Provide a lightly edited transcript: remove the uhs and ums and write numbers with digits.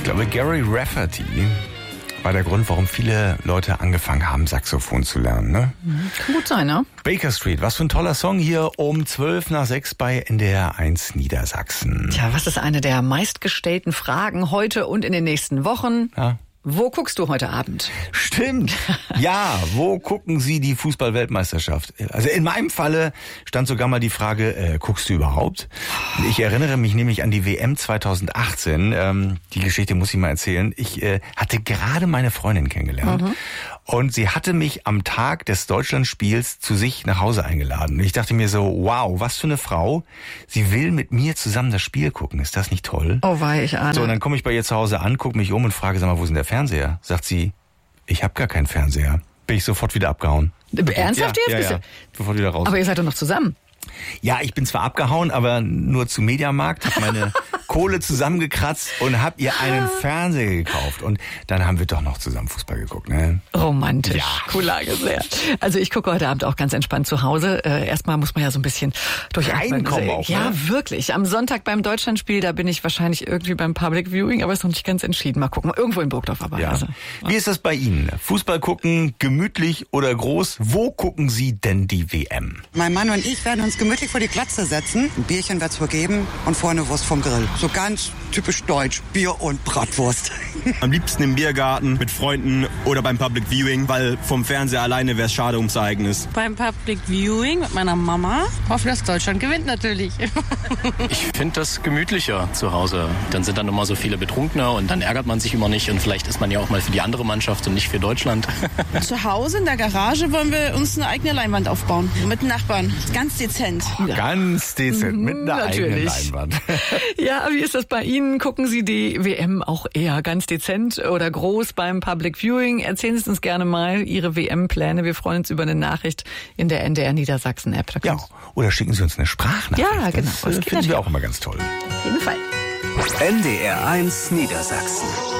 glaube, Gary Rafferty war der Grund, warum viele Leute angefangen haben, Saxophon zu lernen. Ne? Kann gut sein, ne? Baker Street, was für ein toller Song hier um 5:12 bei NDR 1 Niedersachsen. Tja, was ist eine der meistgestellten Fragen heute und in den nächsten Wochen? Ja. Wo guckst du heute Abend? Stimmt. Ja, wo gucken Sie die Fußball-Weltmeisterschaft? Also in meinem Falle stand sogar mal die Frage, guckst du überhaupt? Ich erinnere mich nämlich an die WM 2018. Die Geschichte muss ich mal erzählen. Ich hatte gerade meine Freundin kennengelernt. Und sie hatte mich am Tag des Deutschlandspiels zu sich nach Hause eingeladen. Und ich dachte mir so, wow, was für eine Frau. Sie will mit mir zusammen das Spiel gucken. Ist das nicht toll? Oh wei, ich ahne. So, und dann komme ich bei ihr zu Hause an, gucke mich um und frage, sag mal, wo ist denn der Fernseher? Sagt sie, ich habe gar keinen Fernseher. Bin ich sofort wieder abgehauen. Ernsthaft jetzt? Ja. Sofort wieder raus. Aber ihr seid doch noch zusammen. Ja, ich bin zwar abgehauen, aber nur zu Mediamarkt, habe meine Kohle zusammengekratzt und habe ihr einen Fernseher gekauft. Und dann haben wir doch noch zusammen Fußball geguckt, ne? Romantisch. Ja. Coolage sehr. Also ich gucke heute Abend auch ganz entspannt zu Hause. Erstmal muss man ja so ein bisschen durchatmen. Reinkommen auch, ja, ne? wirklich. Am Sonntag beim Deutschlandspiel, da bin ich wahrscheinlich irgendwie beim Public Viewing, aber ist noch nicht ganz entschieden. Mal gucken. Irgendwo in Burgdorf aber. Ja. Also. Wie ist das bei Ihnen? Fußball gucken, gemütlich oder groß? Wo gucken Sie denn die WM? Mein Mann und ich werden uns gemütlich vor die Glatze setzen. Ein Bierchen wird's wohl geben und vorne Wurst vom Grill. So ganz typisch deutsch. Bier und Bratwurst. Am liebsten im Biergarten mit Freunden oder beim Public Viewing, weil vom Fernseher alleine wäre es schade ums Ereignis. Beim Public Viewing mit meiner Mama. Hoffe, dass Deutschland gewinnt natürlich. Ich finde das gemütlicher zu Hause. Dann sind dann immer so viele Betrunkene und dann ärgert man sich immer nicht. Und vielleicht ist man ja auch mal für die andere Mannschaft und nicht für Deutschland. Zu Hause in der Garage wollen wir uns eine eigene Leinwand aufbauen. Mit Nachbarn. Ganz dezent. Ganz dezent, mit einer eigenen Natürlich. Leinwand. Ja, wie ist das bei Ihnen? Gucken Sie die WM auch eher ganz dezent oder groß beim Public Viewing? Erzählen Sie uns gerne mal Ihre WM-Pläne. Wir freuen uns über eine Nachricht in der NDR Niedersachsen-App. Ja, oder schicken Sie uns eine Sprachnachricht. Ja, genau. Das finden wir auch immer ganz toll. Auf jeden Fall. NDR 1 Niedersachsen.